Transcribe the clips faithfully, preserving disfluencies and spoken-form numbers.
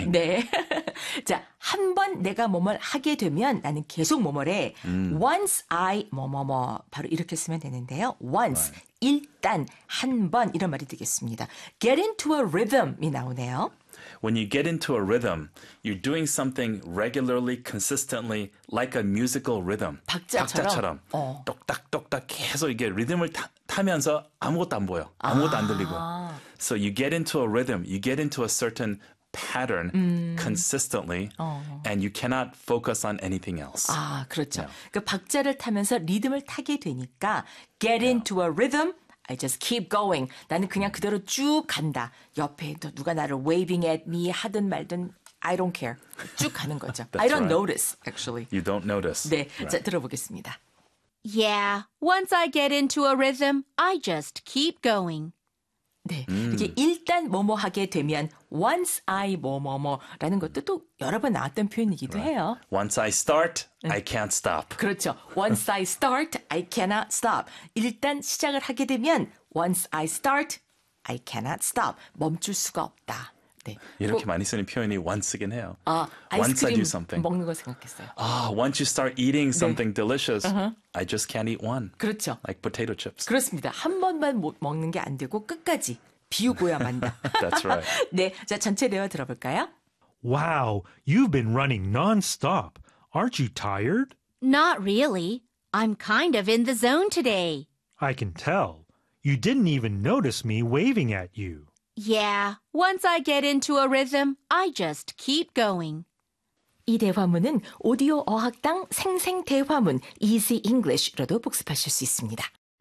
rhythming. 네. 자, 한 번 내가 뭐뭘 하게 되면 나는 계속 뭐뭐래. 음. Once I 뭐뭐뭐 바로 이렇게 쓰면 되는데요. Once right. 일단 한 번 이런 말이 되겠습니다. Get into a rhythm이 나오네요. When you get into a rhythm, you're doing something regularly, consistently, like a musical rhythm. 박자처럼. 박자처럼. 어. 똑딱똑딱 계속 이게 리듬을 타, 타면서 아무것도 안 보여. 아무것도 아. 안 들리고. So you get into a rhythm, you get into a certain pattern 음. consistently, 어. and you cannot focus on anything else. 아, 그렇죠. Yeah. 그 박자를 타면서 리듬을 타게 되니까 get yeah. into a rhythm, I just keep going. 나는 그냥 그대로 쭉 간다. 옆에 또 누가 나를 waving at me 하든 말든 I don't care. 쭉 가는 거죠. I don't right. notice, actually. You don't notice. 네, right. 자 들어보겠습니다. Yeah, once I get into a rhythm, I just keep going. 네, 음. 이렇게 일단 뭐뭐 하게 되면 once I 뭐뭐뭐라는 것도 또 여러 번 나왔던 표현이기도 right. 해요. Once I start, 응. I can't stop. 그렇죠. Once I start, I cannot stop. 일단 시작을 하게 되면 once I start, I cannot stop. 멈출 수가 없다. 네. 이렇게 뭐, 많이 쓰는 표현이 once이긴 해요. 아, once I 아이스크림 do something. 먹는 거 생각했어요. Ah, once you start eating something 네. delicious, uh-huh. I just can't eat one. 그렇죠. Like potato chips. 그렇습니다. 한 번만 못 먹는 게 안 되고 끝까지 비우고야 만다. That's right. 네, 자 전체 대화 들어볼까요? Wow, you've been running non-stop. Aren't you tired? Not really. I'm kind of in the zone today. I can tell. You didn't even notice me waving at you. Yeah, once I get into a rhythm, I just keep going. 이 대화문은 오디오 어학당 생생 대화문 Easy English로도 복습하실 수 있습니다.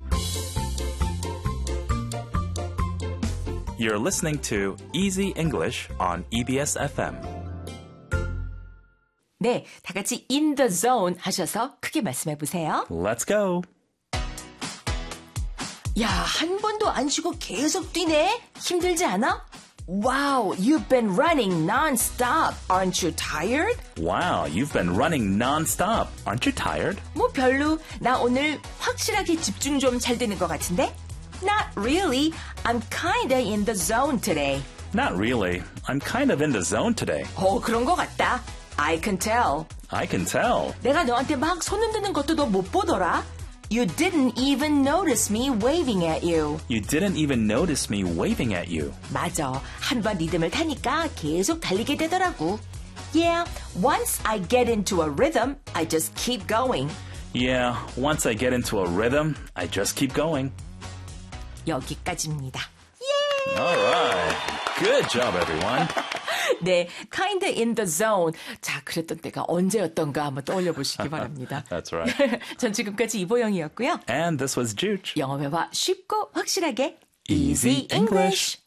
You're listening to Easy English on 이비에스 에프엠. 네, 다 같이 in the zone 하셔서 크게 말씀해 보세요. Let's go. 야, 한 번도 안 쉬고 계속 뛰네? 힘들지 않아? Wow, you've been running non-stop. Aren't you tired? Wow, you've been running non-stop. Aren't you tired? 뭐 별로. 나 오늘 확실하게 집중 좀 잘 되는 것 같은데? Not really. I'm kinda in the zone today. Not really. I'm kind of in the zone today. 어, 그런 것 같다. I can tell. I can tell. 내가 너한테 막 손 흔드는 것도 너 못 보더라. You didn't even notice me waving at you. You didn't even notice me waving at you. 맞아. 한 번 리듬을 타니까 계속 달리게 되더라고. Yeah, once I get into a rhythm, I just keep going. Yeah, once I get into a rhythm, I just keep going. 여기까지입니다. All right. Good job, everyone. 네, kind in the zone. 자, 그랬던 때가 언제였던가 한번 떠올려 보시기 바랍니다. That's right. 전 지금까지 이보영이었고요. And this was Juge. 영어 회화 쉽고 확실하게 Easy English.